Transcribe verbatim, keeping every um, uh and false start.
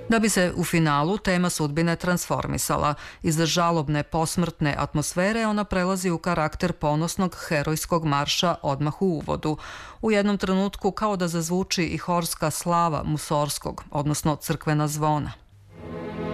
Da bi se u finalu tema sudbine transformisala. Iz žalobne posmrtne atmosfere ona prelazi u karakter ponosnog herojskog marša odmah u uvodu. U jednom trenutku kao da zazvuči i horska slava musorskog, odnosno crkvena zvona.